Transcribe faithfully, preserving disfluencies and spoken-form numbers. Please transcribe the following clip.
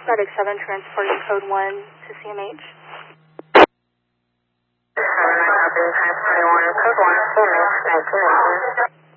Medic seven transporting code one to C M H. seven nine copy, transporting one, code one, C M H, nineteen eighteen.